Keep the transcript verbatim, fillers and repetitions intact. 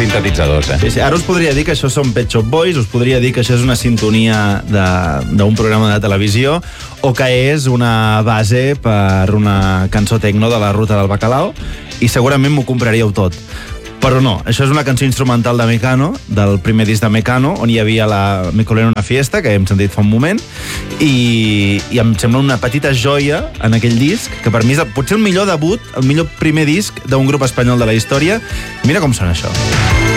sintetitzadors, eh? Sí, sí. Ara us podria dir que això són Pet Shop Boys, us podria dir que això és una sintonia d'un programa de televisió o que és una base per una cançó tecno de la Ruta del Bacalao i segurament m'ho compraríeu tot. Però no, això és una cançó instrumental de Mecano, del primer disc de Mecano, on hi havia la Me colé en una fiesta, que hem sentit fa un moment, i, i em sembla una petita joia en aquell disc, que per mi és potser el millor debut, el millor primer disc d'un grup espanyol de la història. Mira com sona això.